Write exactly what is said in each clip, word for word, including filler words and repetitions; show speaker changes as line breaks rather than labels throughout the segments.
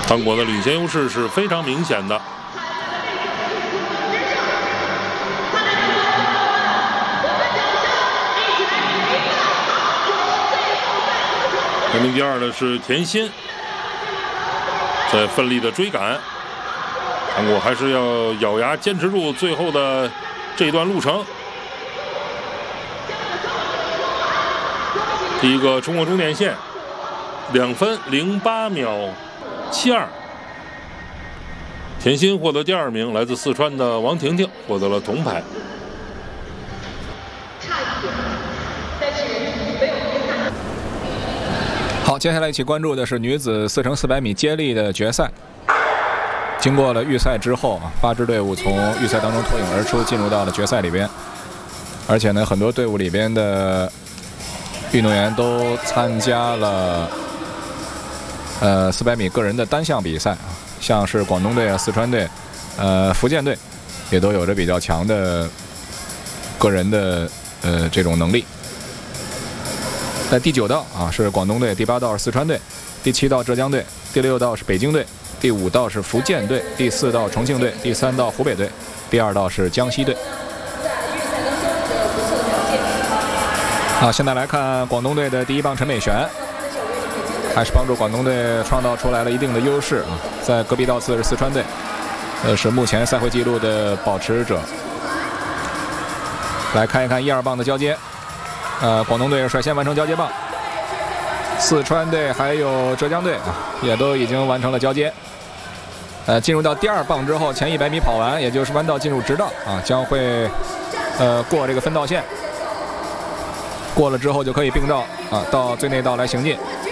韩国的领先优势是非常明显的。排名第二的是田心，在奋力的追赶。韩国还是要咬牙坚持住最后的这段路程。第一个冲过终点线，两分零八秒七二。田心获得第二名，来自四川的王婷婷获得了铜牌。
好，接下来一起关注的是女子四乘四百米接力的决赛。经过了预赛之后啊，八支队伍从预赛当中脱颖而出，进入到了决赛里边。而且呢，很多队伍里边的运动员都参加了呃四百米个人的单项比赛啊，像是广东队啊、四川队、呃福建队，也都有着比较强的个人的呃这种能力。在第九道啊是广东队，第八道是四川队，第七道浙江队，第六道是北京队，第五道是福建队，第四道重庆队，第三道湖北队，第二道是江西队。好，现在来看广东队的第一棒陈美璇，还是帮助广东队创造出来了一定的优势啊。在隔壁道次是四川队，呃是目前赛会纪录的保持者。来看一看一二棒的交接。呃，广东队率先完成交接棒，四川队还有浙江队啊，也都已经完成了交接。呃，进入到第二棒之后，前一百米跑完，也就是弯道进入直道啊，将会呃过这个分道线，过了之后就可以并道啊，到最内道来行进。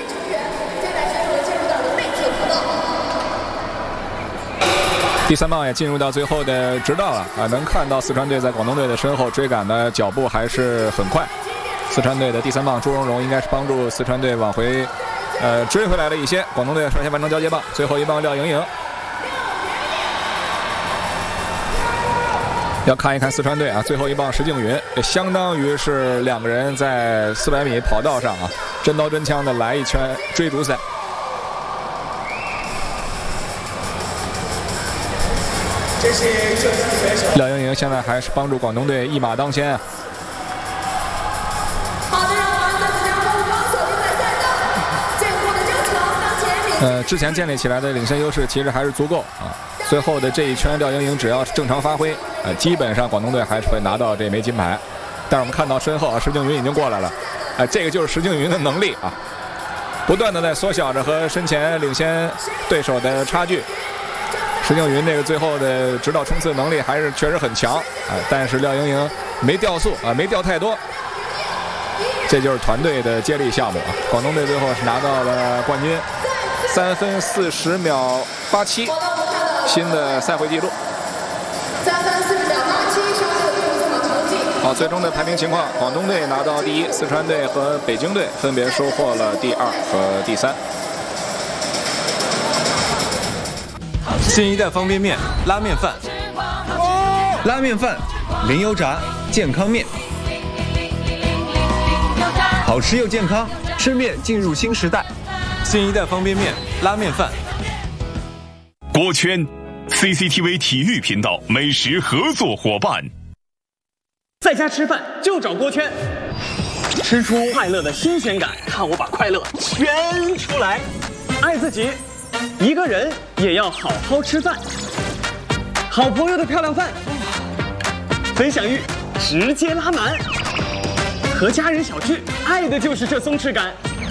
第三棒也进入到最后的直道了啊，能看到四川队在广东队的身后追赶的脚步还是很快。四川队的第三棒朱蓉蓉应该是帮助四川队往回呃追回来了一些。广东队率先完成交接棒，最后一棒廖莹莹。要看一看四川队啊，最后一棒石静云，也相当于是两个人在四百米跑道上啊真刀真枪的来一圈追逐赛。
这是浙江选手
廖莹莹现在还是帮助广东队一马当先啊。呃，之前建立起来的领先优势其实还是足够啊。最后的这一圈，廖莹莹只要是正常发挥，呃，基本上广东队还是会拿到这枚金牌。但是我们看到身后啊，石静云已经过来了，哎、呃，这个就是石静云的能力啊，不断的在缩小着和身前领先对手的差距。石静云这个最后的直道冲刺能力还是确实很强啊、呃，但是廖莹莹没掉速啊、呃，没掉太多。这就是团队的接力项目啊。广东队最后是拿到了冠军。三分四十秒八七，新的赛会纪录。
三分四十秒八七，稍后进入这场成绩。
好，最终的排名情况：广东队拿到第一，四川队和北京队分别收获了第二和第三。
新一代方便面拉面饭，拉面饭零油炸健康面，好吃又健康，吃面进入新时代。新一代方便面拉面饭。
锅圈 C C T V 体育频道美食合作伙伴。
在家吃饭就找锅圈，吃出快乐的新鲜感，看我把快乐圈出来。爱自己，一个人也要好好吃饭。好朋友的漂亮饭，分享欲直接拉满。和家人小聚，爱的就是这松弛感。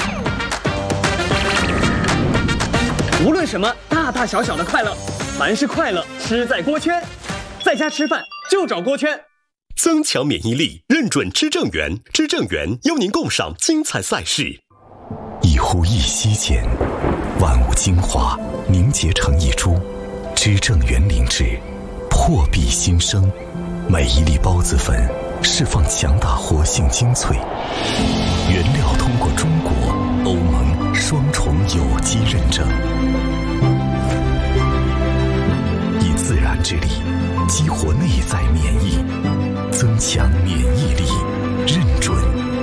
无论什么大大小小的快乐，凡是快乐吃在锅圈。在家吃饭就找锅圈。
增强免疫力，认准知正源，知正源邀您共赏精彩赛事。
一呼一吸间，万物精华凝结成一株，知正源灵脂，破壁新生。每一粒孢子粉释放强大活性精粹，原料通过中国、欧盟双重有机认证，以自然之力激活内在免疫，增强免疫力，认准